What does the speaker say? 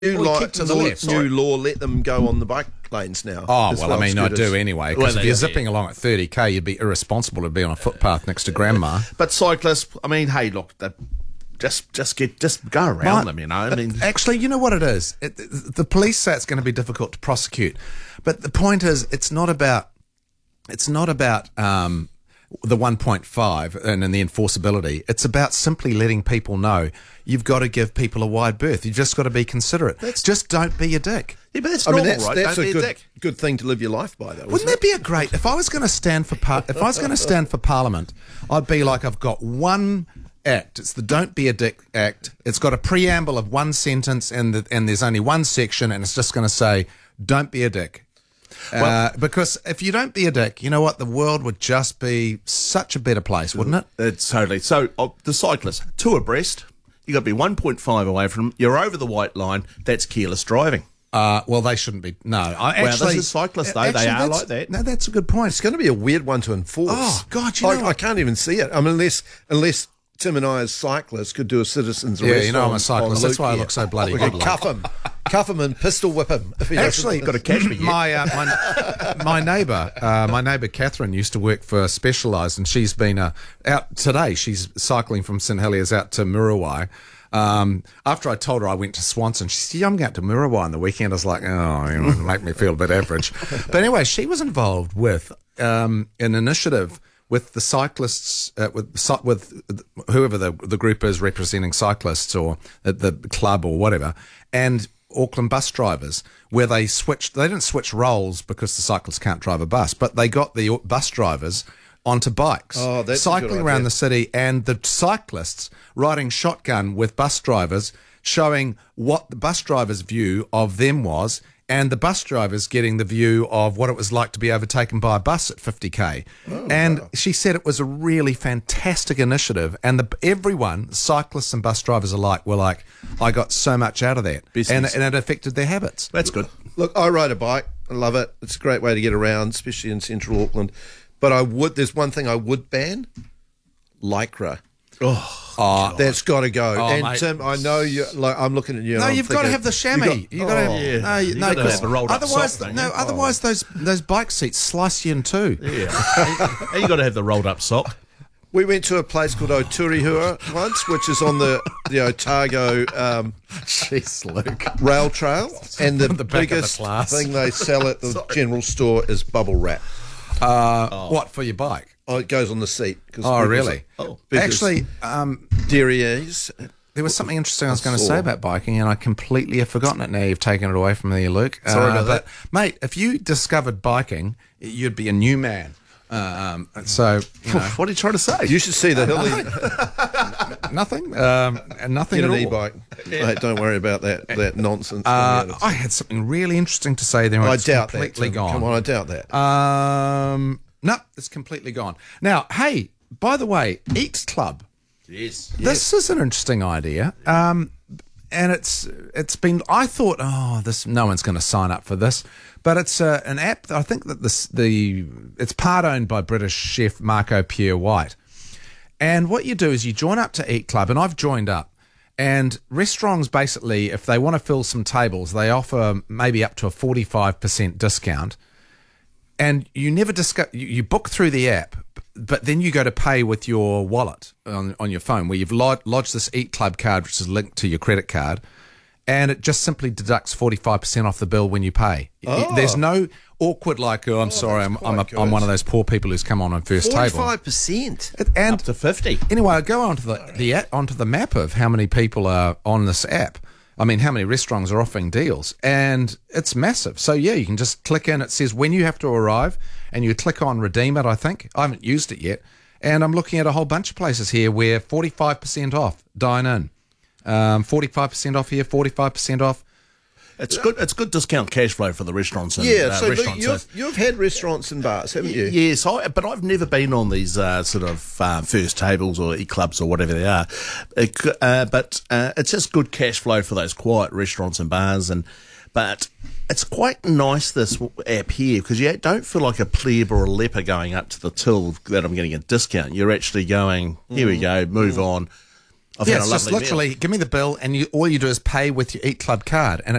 new law let them go on the bike lanes now. Oh, well, I mean, I do anyway, because if you're zipping along at 30k, you'd be irresponsible to be on a footpath next to grandma. But cyclists, I mean, hey, look, just go around them, you know. I mean, actually, you know what it is? The police say it's going to be difficult to prosecute, but the point is, it's not about the 1.5 and the enforceability. It's about simply letting people know you've got to give people a wide berth. You've just got to be considerate. Just don't be a dick. Yeah, but that's normal, right? That's a good thing to live your life by, though. Wouldn't that be a great? If I was going to stand for Parliament, I'd be like, I've got one act. It's the Don't Be a Dick Act. It's got a preamble of one sentence, and there's only one section, and it's just going to say, "Don't be a dick." Because if you don't be a dick, you know what? The world would just be such a better place, wouldn't it? It's totally. So the cyclists, two abreast, you got to be 1.5 away from them. You're over the white line. That's careless driving. Well, they shouldn't be. No, this is cyclists, though. They are like that. No, that's a good point. It's going to be a weird one to enforce. Oh, God, I can't even see it. I mean, unless Tim and I as cyclists could do a citizen's arrest. Yeah, you know I'm a cyclist. That's why I look so bloody good. Cuff him and pistol whip him. Actually, got to catch me. My neighbour Catherine used to work for Specialised, and she's been out today. She's cycling from St Heliers out to Muriwai. After I told her I went to Swanson, she said, "Yeah, I'm going to Muriwai on the weekend." I was like, "Oh, you know, make me feel a bit average." But anyway, she was involved with an initiative with the cyclists, with whoever the group is representing cyclists, or the club or whatever, and Auckland bus drivers, where they didn't switch roles because the cyclists can't drive a bus, but they got the bus drivers onto bikes, cycling around the city, and the cyclists riding shotgun with bus drivers, showing what the bus drivers' view of them was, and the bus drivers getting the view of what it was like to be overtaken by a bus at 50k. She said it was a really fantastic initiative, and everyone, cyclists and bus drivers alike, were like, I got so much out of that, and it affected their habits. That's good. Look, I ride a bike. I love it. It's a great way to get around, especially in central Auckland. But there's one thing I would ban: Lycra. Oh, that's got to go. And mate. Tim, I know you. Like, I'm looking at you. No, and you've got to have the chamois. You've got to. You got to have the rolled up sock. Otherwise those bike seats slice you in two. Yeah, you got to have the rolled up sock. We went to a place called Oturihua once, which is on the Otago rail trail, and the biggest thing they sell at the general store is bubble wrap. What, for your bike? Oh, it goes on the seat. Oh, really? Actually, derrieres. There was something interesting I was going to say about biking, and I completely have forgotten it now. You've taken it away from me, Luke. Sorry about that. Mate, if you discovered biking, you'd be a new man. So, you know. What are you trying to say? You should see the hilly. Nothing. Nothing Get at an all. e-bike. Mate, don't worry about that nonsense. I had something really interesting to say there. I it's doubt completely that. gone. Come on, I doubt that. No, it's completely gone. Now, hey, by the way, Eat Club. Yes. This is an interesting idea. And it's been. I thought, no one's going to sign up for this, but it's an app. I think that it's part owned by British chef Marco Pierre White. And what you do is you join up to Eat Club, and I've joined up. And restaurants basically, if they want to fill some tables, they offer maybe up to a 45% discount. And you never you book through the app, but then you go to pay with your wallet on your phone, where you've lodged this Eat Club card, which is linked to your credit card, and it just simply deducts 45% off the bill when you pay. There's no awkward I'm sorry, I'm one of those poor people who's come on first 45%? table. 45%? And up to 50. Anyway, I go onto the map of how many people are on this app. I mean, how many restaurants are offering deals, and it's massive. So yeah, you can just click in. It says when you have to arrive, and you click on redeem it. I think I haven't used it yet, and I'm looking at a whole bunch of places here where 45% off. Dine in, 45% off here, 45% off. It's good. It's good discount cash flow for the restaurants. And, so restaurants. you've had restaurants and bars, haven't you? Yes, but I've never been on these sort of first tables or e-clubs or whatever they are. But it's just good cash flow for those quiet restaurants and bars. But it's quite nice, this app here, because you don't feel like a pleb or a leper going up to the till that I'm getting a discount. You're actually going, here we go, move on. I've Yeah, had a it's just lovely meal. literally give me the bill, and all you do is pay with your Eat Club card, and